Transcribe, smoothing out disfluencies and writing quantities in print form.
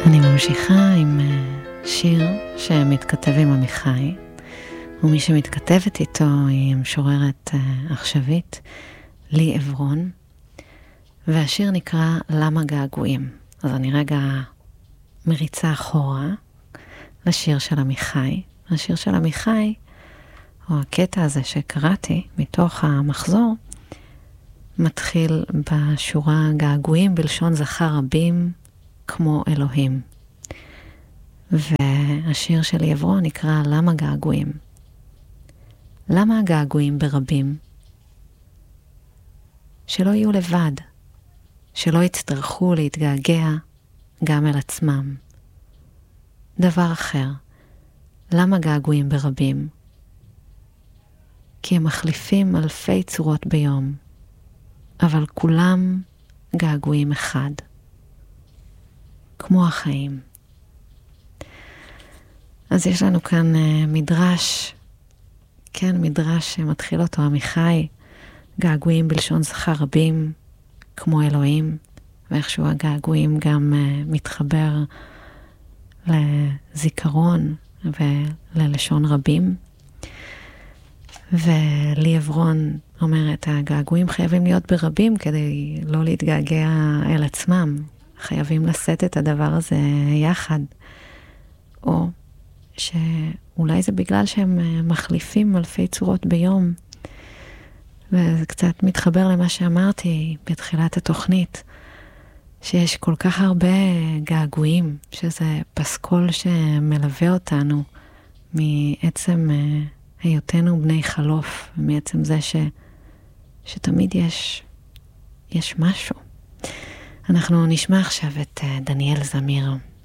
אני ממשיכה עם שיר שמתכתב עם עמיחי, ומי שמתכתבת איתו היא המשוררת עכשווית לי עברון, והשיר נקרא למה געגועים. אז אני רגע מריצה אחורה לשיר של עמיחי. השיר של עמיחי, או הקטע הזה שקראתי מתוך המחזור, מתחיל בשורה געגועים בלשון זכר רבים כמו אלוהים. והשיר של עברון נקרא למה געגועים. למה הגעגועים ברבים? שלא יהיו לבד, שלא יצטרכו להתגעגע גם אל עצמם. דבר אחר, למה געגועים ברבים? כי הם מחליפים אלפי צורות ביום, אבל כולם געגועים אחד, כמו החיים. אז יש לנו כאן מדרש, כן, מדרש שמתחיל אותו עמיחי, געגועים בלשון זכר רבים, כמו אלוהים, ואיכשהו הגעגועים גם מתחבר לזיכרון וללשון רבים. ולי עברון אומרת, הגעגועים חייבים להיות ברבים כדי לא להתגעגע אל עצמם. חייבים לשאת את הדבר הזה יחד. או שאולי זה בגלל שהם מחליפים אלפי צורות ביום. וזה קצת מתחבר למה שאמרתי בתחילת התוכנית, שיש כל כך הרבה געגועים, שזה פסקול שמלווה אותנו מעצם היותנו בני חלוף, ומעצם זה שתמיד יש משהו. אנחנו נשמע עכשיו את דניאל זמיר.